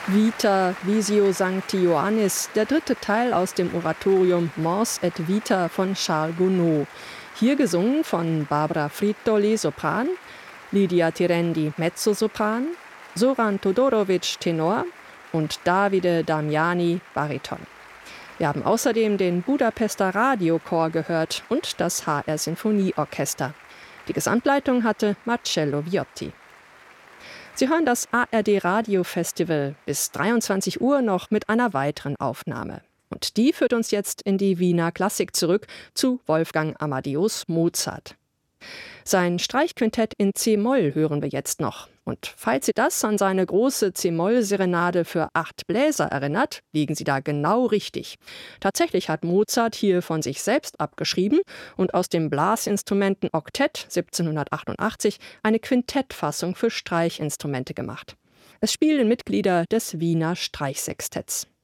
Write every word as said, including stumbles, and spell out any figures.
Vita, Visio Sancti Ioannis, der dritte Teil aus dem Oratorium Mors et Vita von Charles Gounod. Hier gesungen von Barbara Frittoli, Sopran, Lydia Tirendi, Mezzosopran, Zoran Todorovic, Tenor und Davide Damiani, Bariton. Wir haben außerdem den Budapester Radiochor gehört und das H R Sinfonieorchester. Die Gesamtleitung hatte Marcello Viotti. Sie hören das A R D Radio Festival bis dreiundzwanzig Uhr noch mit einer weiteren Aufnahme. Und die führt uns jetzt in die Wiener Klassik zurück zu Wolfgang Amadeus Mozart. Sein Streichquintett in C-Moll hören wir jetzt noch. Und falls Sie das an seine große C-Moll-Serenade für acht Bläser erinnert, liegen Sie da genau richtig. Tatsächlich hat Mozart hier von sich selbst abgeschrieben und aus dem Blasinstrumenten Oktett siebzehnhundertachtundachtzig eine Quintettfassung für Streichinstrumente gemacht. Es spielen Mitglieder des Wiener Streichsextetts.